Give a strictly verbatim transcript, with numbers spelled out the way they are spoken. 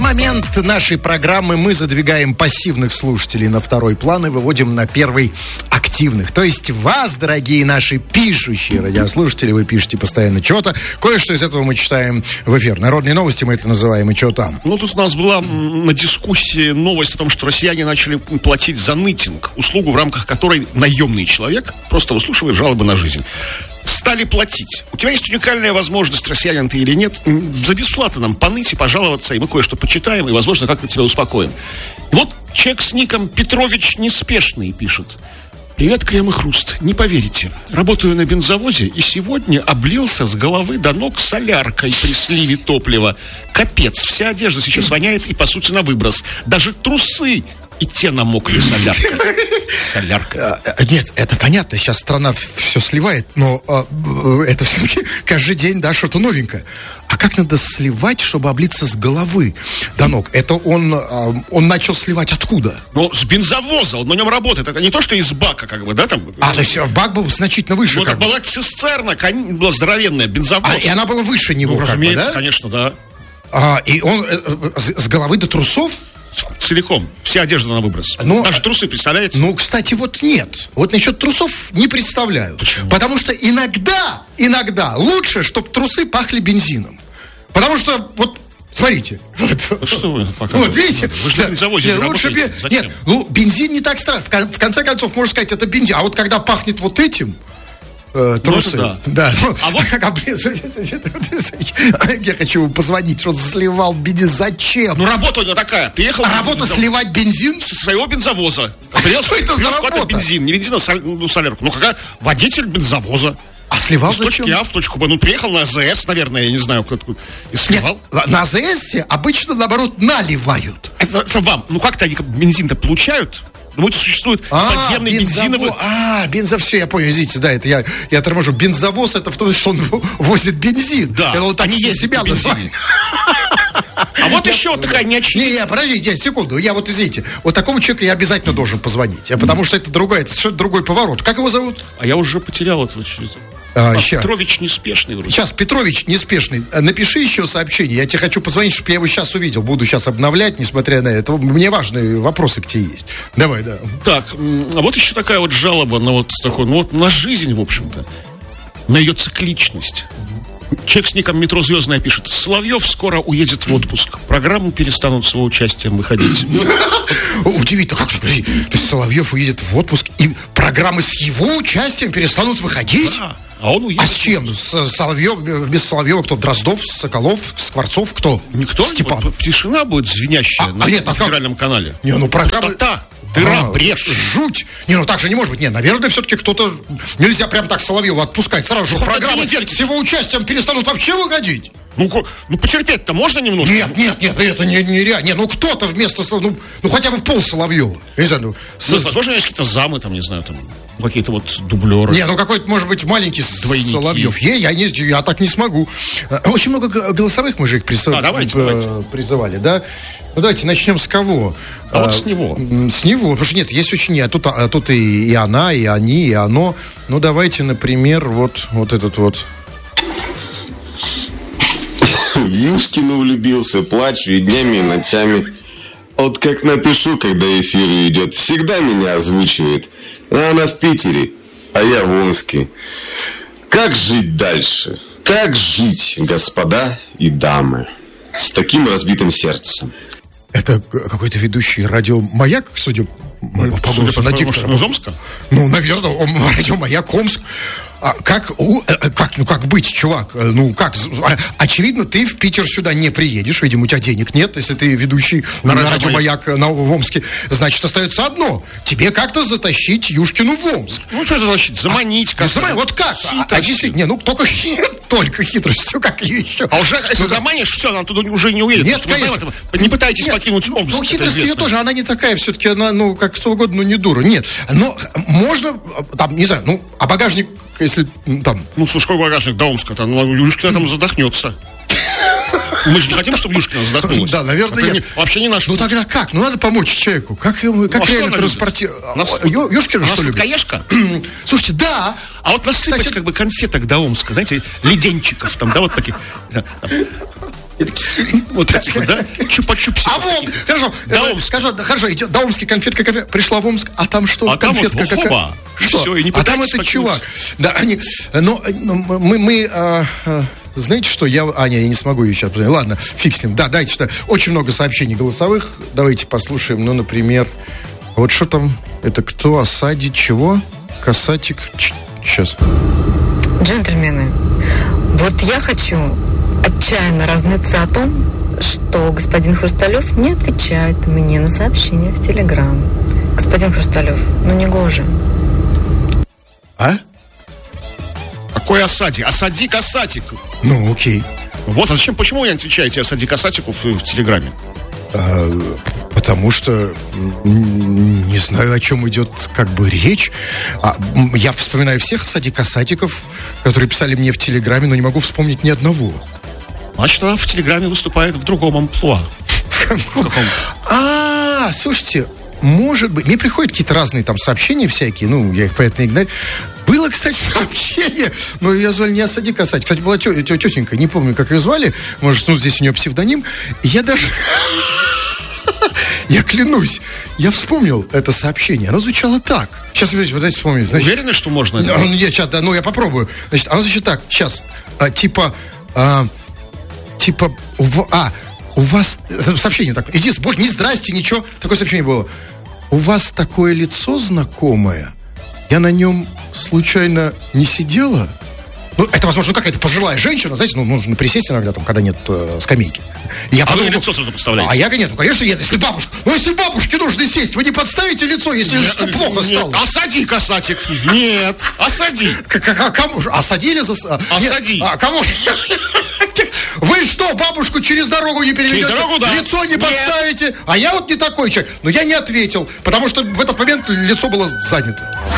момент нашей программы мы задвигаем пассивных слушателей на второй план и выводим на первый активных. То есть вас, дорогие наши пишущие радиослушатели, вы пишете постоянно что-то. Кое-что из этого мы читаем в эфир. Народные новости мы это называем, и что там? Ну, тут у нас была на дискуссии новость о том, что россияне начали платить за нытинг, услугу, в рамках которой наемный человек просто выслушивает жалобы на жизнь. Стали платить. У тебя есть уникальная возможность, россиянин ты или нет, за бесплатно нам поныть и пожаловаться, и мы кое-что почитаем, и, возможно, как-то тебя успокоим. И вот человек с ником Петрович Неспешный пишет. Привет, Крем и Хруст. Не поверите, работаю на бензовозе и сегодня облился с головы до ног соляркой при сливе топлива. Капец, вся одежда сейчас воняет и, по сути, на выброс. Даже трусы и те намокли соляркой. Солярка. Нет, это понятно, сейчас страна все сливает, но это все-таки каждый день, да, что-то новенькое. А как надо сливать, чтобы облиться с головы до ног? Это он, он начал сливать откуда? Ну, с бензовоза, он на нем работает. Это не то, что из бака, как бы, да, там. А, то есть бак был значительно выше. Ну, это была цистерна, была здоровенная, бензовоз. А, и она была выше него, ну, как разумеется, бы, да? Конечно, да. А, и он с, с головы до трусов? Целиком. Вся одежда на выброс. Но, даже трусы, представляете? Ну, кстати, вот нет. Вот насчет трусов не представляю. Почему? Потому что иногда, иногда лучше, чтобы трусы пахли бензином. Потому что, вот, смотрите. Вот. Что вы показываете? Вот, видите? Вы же на бензовозе нет, не лучше работаете. бен... Зачем? Нет, ну, бензин не так страшно. В конце концов, можно сказать, это бензин. А вот когда пахнет вот этим... Трусы. Ну, да. Да. А вот... Я хочу позвонить, что сливал бензин. Зачем? Ну, работа у него такая. Приехал... А работа бензов... сливать бензин? Со своего бензовоза. А что это за работа? Бензин. Не бензин, а соль... ну, солярку. Ну, какая? Водитель бензовоза. А сливал из точки А в точку Б. Ну, приехал на АЗС, наверное, я не знаю, кто-то. И сливал. Нет, на АЗС обычно, наоборот, наливают. Это, это вам. Ну, как-то они бензин-то получают? Ну, существует а, подземный бензовоз. бензиновый... А, бензовоз, все, я понял, извините, да, это я, я торможу. Бензовоз, это в том, что он возит бензин. Да, это вот так они ездят себя на бензине. А вот еще такая неочевидная... Не, не, подождите, секунду, я вот, извините, вот такому человеку я обязательно должен позвонить, потому что это другой, это совершенно другой поворот. Как его зовут? А я уже потерял это. А, а, Петрович Неспешный вроде. Сейчас, Петрович Неспешный, напиши еще сообщение. Я тебе хочу позвонить, чтобы я его сейчас увидел. Буду сейчас обновлять, несмотря на это. Мне важные вопросы к тебе есть. Давай, да. Так, а вот еще такая вот жалоба на вот такой, ну вот на жизнь, в общем-то. На ее цикличность. Человек с ником Метро Звездная пишет. Соловьев скоро уедет в отпуск. Программы перестанут с его участием выходить. Удивительно, как так? То есть Соловьев уедет в отпуск, и программы с его участием перестанут выходить? Да. А он уедет. А с чем? С Соловьев, без Соловьева кто? Дроздов, Соколов, Скворцов, кто? Никто. Степан. Вот, тишина будет звенящая а, на, а нет, на а федеральном как? канале. Не, ну программа... Пустота. Дыра, а, брешь. Жуть. Не, ну так же не может быть. Не, наверное, все-таки кто-то... Нельзя прям так Соловьева отпускать. Сразу же программы с его участием перестанут вообще выходить. Ну, ну потерпеть-то можно немножко? Нет, нет, нет, это не, не реально. Нет, ну кто-то вместо... Ну, ну хотя бы пол Соловьева. Я не знаю, ну, ну, возможно, есть какие-то замы, там, не знаю, там... Какие-то вот дублеры. Не, ну какой-то, может быть, маленький Двойники. Соловьев. Я, я, не, я так не смогу. Очень много голосовых мы же их призыв... а, давайте, давайте. призывали, да? Ну давайте начнем с кого? А, а вот с него. С него, потому что нет, есть очень... А тут, а тут и, и она, и они, и оно. Ну давайте, например, вот, вот этот вот. Юшкину влюбился, плачу и днями, и ночами. Вот как напишу, когда эфир идет, всегда меня озвучивает. А она в Питере, а я в Омске. Как жить дальше? Как жить, господа и дамы, с таким разбитым сердцем? Это какой-то ведущий радио «Маяк», судя по Судя по на тому, что из Омска? Ну, наверное, он, радио «Маяк», Омск. А как, у, как, ну как быть, чувак? Ну как? Очевидно, ты в Питер сюда не приедешь. Видимо, у тебя денег нет, если ты ведущий на, на радио «Маяк» на, в Омске. Значит, остается одно. Тебе как-то затащить Юшкину в Омск. Ну, что затащить? Заманить а, как-то. Ну, вот как? А, а действительно, не, ну только, только хитростью, как еще. А уже, если ну, заманишь, все, она туда уже не уедет. Нет, конечно. Знаем, не пытайтесь нет, покинуть Омск. Ну, хитрость ее тоже, она не такая все-таки, она, ну, как кто угодно, но не дура. Нет, но можно, там, не знаю, ну, а багажник... Если там... Ну, слушай, какой багажник до Омска-то? Ну, Юшкина там задохнется. Мы же не хотим, чтобы Юшкина задохнулась. Да, наверное, это не, вообще не наш. Ну, тогда как? Ну, надо помочь человеку. Как, ему, как ну, реально транспортировать? Юшкина, что ли? Сладкоежка? Слушайте, да. А вот насыпать, кстати, как бы конфеток до Омска, знаете, леденчиков там, да, вот таких. Вот таких вот, да? Чупа-чупсиков. А вон, хорошо, До скажу, хорошо, идет до Омска конфетка, конфетка, пришла в Омск, а там что? А там конфетка вот какая? Что? Все, и не а там пытайтесь этот покинуть. чувак. Да, они, но, но мы, мы а, а, знаете что, я, а, не, я не смогу ее сейчас позвонить. Ладно, фиг с ним. Да, дайте что. Очень много сообщений голосовых. Давайте послушаем, ну, например, вот что там, это кто, осади, чего? Касатик, сейчас. Джентльмены, вот я хочу отчаянно разныться о том, что господин Хрусталев не отвечает мне на сообщения в Телеграм. Господин Хрусталев, ну не гоже. А? Какой осадик? Осадик, осадик. Ну, окей. Вот, а зачем, почему вы не отвечаете осадик, осадику в, в Телеграме? А, потому что м, не знаю, о чем идет как бы речь. А, м, я вспоминаю всех осадик-осадиков, которые писали мне в Телеграме, но не могу вспомнить ни одного. Значит, она в Телеграме выступает в другом амплуа. А, слушайте, может быть, мне приходят какие-то разные там сообщения всякие, ну, я их, понятно, игнорирую. Было, кстати, сообщение, но ее звали не Осадик, а Садик. Кстати, была тё- тё- тетенька, не помню, как ее звали, может, ну, здесь у нее псевдоним. И я даже... Я клянусь, я вспомнил это сообщение. Оно звучало так. Сейчас, вот дайте вспомнить. Значит, Уверены, что можно это? ну, я, сейчас, да, ну, я попробую. Значит, оно звучит так. Сейчас. А, типа... А, типа... У, ва- а, у вас... это сообщение такое. Иди, боже, не здрасте, ничего. Такое сообщение было. У вас такое лицо знакомое. Я на нем случайно не сидела? Ну, это, возможно, какая-то пожилая женщина, знаете, ну, нужно присесть иногда, там, когда нет э, скамейки. И я А подумал, вы лицо сразу подставляете? А я, нет, ну, конечно, нет, если бабушка. Ну, если бабушке нужно сесть, вы не подставите лицо, если что плохо Нет, стало. осади, касатик. Нет, осади. К- к- к- Кому же? Осадили за... а, нет, Осади. А, кому? Вы что, бабушку через дорогу не переведете? Через дорогу, да. Лицо не Нет. подставите? А я вот не такой человек. Но я не ответил, потому что в этот момент лицо было занято.